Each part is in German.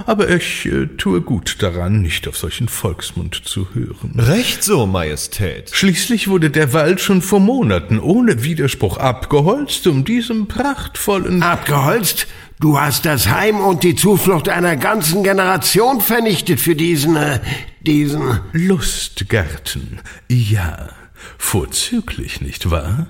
aber ich tue gut daran, nicht auf solchen Volksmund zu hören. Recht so, Majestät. Schließlich wurde der Wald schon vor Monaten ohne Widerspruch abgeholzt, um diesem prachtvollen... Abgeholzt? Du hast das Heim und die Zuflucht einer ganzen Generation vernichtet für diesen... Lustgarten, ja, vorzüglich, nicht wahr?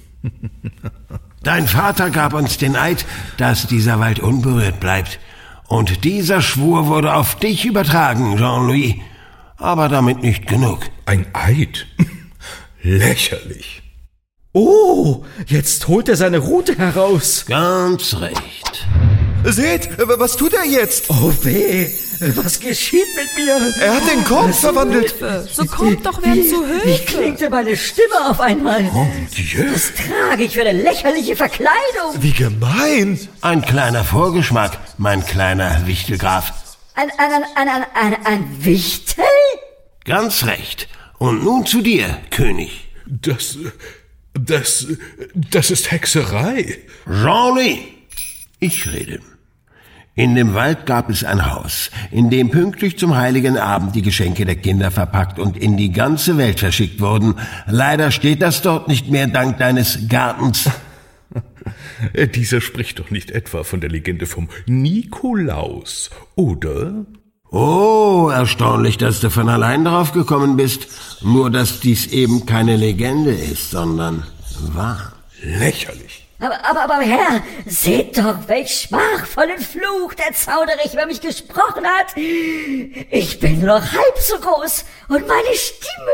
Dein Vater gab uns den Eid, dass dieser Wald unberührt bleibt. Und dieser Schwur wurde auf dich übertragen, Jean-Louis. Aber damit nicht genug. Ein Eid? Lächerlich. Oh, jetzt holt er seine Rute heraus. Ganz recht. Seht, was tut er jetzt? Oh weh, was geschieht mit mir? Er hat den Korb verwandelt. So kommt doch wer zu Wie Hilfe. klingte meine Stimme auf einmal? Was trage ich für eine lächerliche Verkleidung? Wie gemein. Ein kleiner Vorgeschmack, mein kleiner Wichtelgraf. Ein Wichtel? Ganz recht. Und nun zu dir, König. Das ist Hexerei. Jean-Louis, ich rede. In dem Wald gab es ein Haus, in dem pünktlich zum heiligen Abend die Geschenke der Kinder verpackt und in die ganze Welt verschickt wurden. Leider steht das dort nicht mehr dank deines Gartens. Dieser spricht doch nicht etwa von der Legende vom Nikolaus, oder? Oh, erstaunlich, dass du von allein drauf gekommen bist. Nur, dass dies eben keine Legende ist, sondern wahr. Lächerlich. Aber Herr, seht doch, welch schmachvollen Fluch der Zauderich über mich gesprochen hat. Ich bin nur noch halb so groß und meine Stimme...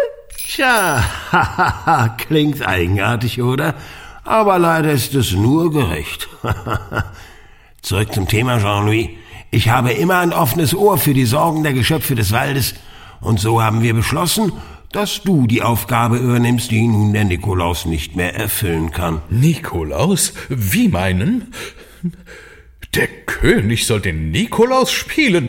Tja, klingt eigenartig, oder? Aber leider ist es nur gerecht. Zurück zum Thema, Jean-Louis. Ich habe immer ein offenes Ohr für die Sorgen der Geschöpfe des Waldes. Und so haben wir beschlossen, dass du die Aufgabe übernimmst, die nun der Nikolaus nicht mehr erfüllen kann. Nikolaus? Wie meinen? Der König soll den Nikolaus spielen?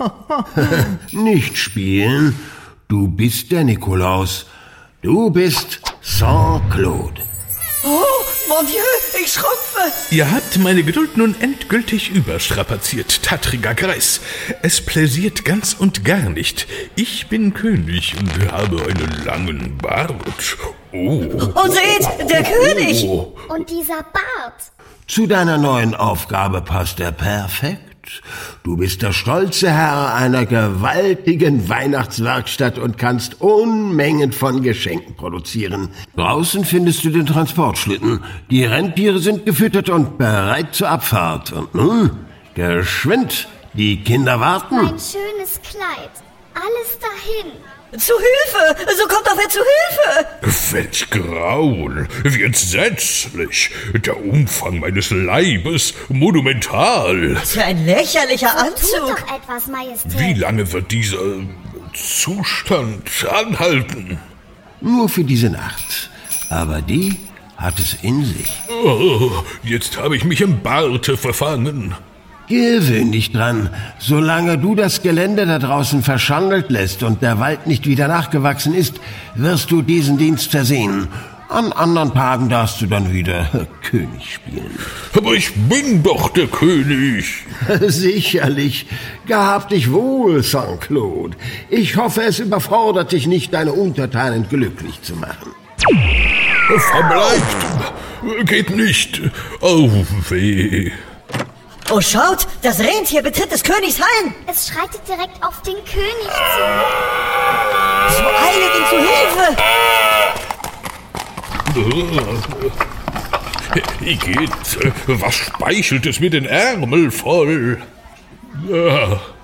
Nicht spielen. Du bist der Nikolaus. Du bist Saint-Claude. Oh, mon Dieu, ich schrumpfe. Ihr habt meine Geduld nun endgültig überstrapaziert, tattriger Greis. Es pläsiert ganz und gar nicht. Ich bin König und habe einen langen Bart. Oh. Und seht, der König. Und dieser Bart. Zu deiner neuen Aufgabe passt er perfekt. Du bist der stolze Herr einer gewaltigen Weihnachtswerkstatt und kannst Unmengen von Geschenken produzieren. Draußen findest du den Transportschlitten. Die Rentiere sind gefüttert und bereit zur Abfahrt. Und nun, geschwind, die Kinder warten. Mein schönes Kleid. Alles dahin. Zu Hilfe! So kommt doch wer zu Hilfe! Welch Grauen! Wie entsetzlich! Der Umfang meines Leibes monumental! Was für ein lächerlicher Tut Anzug! doch etwas, Majestät. Wie lange wird dieser Zustand anhalten? Nur für diese Nacht. Aber die hat es in sich. Oh, jetzt habe ich mich im Barte verfangen. Gewöhn dich dran. Solange du das Gelände da draußen verschandelt lässt und der Wald nicht wieder nachgewachsen ist, wirst du diesen Dienst versehen. An anderen Tagen darfst du dann wieder König spielen. Aber ich bin doch der König. Sicherlich. Gehabt dich wohl, Saint-Claude. Ich hoffe, es überfordert dich nicht, deine Untertanen glücklich zu machen. Verbleibt! Geht nicht! Oh, weh! Oh, schaut, das Rentier betritt des Königs Heim! Es schreitet direkt auf den König zu. So eilig ihm zu Hilfe! Igitt, was speichelt es mir den Ärmel voll?